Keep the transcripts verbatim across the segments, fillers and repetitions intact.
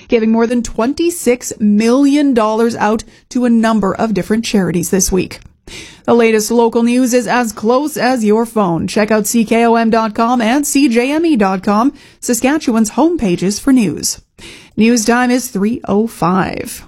giving more than twenty-six million dollars out to a number of different charities this week. The latest local news is as close as your phone. Check out C K O M dot com and C J M E dot com, Saskatchewan's homepages for news. News time is three oh five.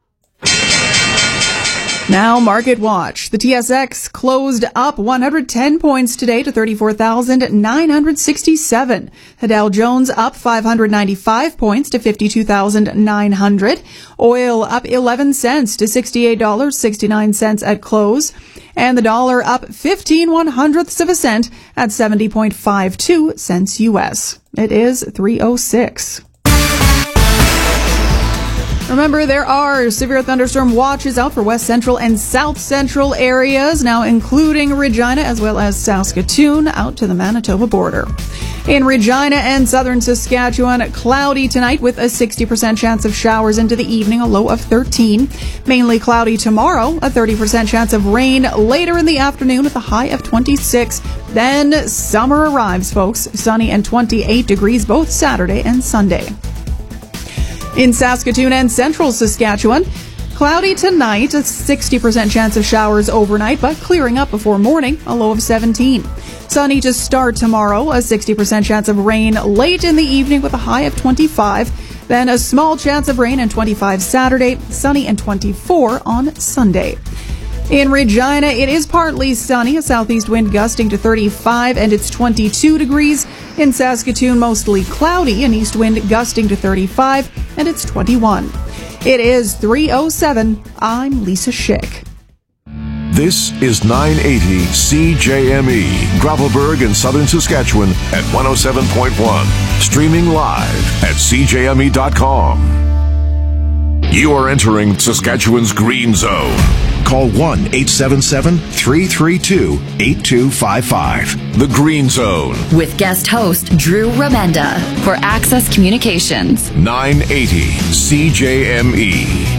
Now, Market Watch. The T S X closed up one hundred ten points today to thirty-four thousand nine hundred sixty-seven. The Dow Jones up five hundred ninety-five points to fifty-two thousand nine hundred. Oil up eleven cents to sixty-eight dollars and sixty-nine cents at close. And the dollar up fifteen one hundredths of a cent at seventy point five two cents U S. It is three oh six. Remember, there are severe thunderstorm watches out for west central and south central areas, now including Regina as well as Saskatoon out to the Manitoba border. In Regina and southern Saskatchewan, cloudy tonight with a sixty percent chance of showers into the evening, a low of thirteen. Mainly cloudy tomorrow, a thirty percent chance of rain later in the afternoon with a high of twenty-six. Then summer arrives, folks. Sunny and twenty-eight degrees both Saturday and Sunday. In Saskatoon and central Saskatchewan, cloudy tonight, a sixty percent chance of showers overnight, but clearing up before morning, a low of seventeen. Sunny to start tomorrow, a sixty percent chance of rain late in the evening with a high of twenty-five. Then a small chance of rain and twenty-five Saturday, sunny and twenty-four on Sunday. In Regina, it is partly sunny, a southeast wind gusting to thirty-five, and it's twenty-two degrees. In Saskatoon, mostly cloudy, an east wind gusting to thirty-five, and it's twenty-one. It is three oh seven. I'm Lisa Schick. This is nine eighty C J M E, Gravelbourg in southern Saskatchewan at one oh seven point one. Streaming live at C J M E dot com. You are entering Saskatchewan's Green Zone. Call one eight seven seven, three three two, eight two five five. The Green Zone. With guest host Drew Remenda for Access Communications. nine eighty C J M E.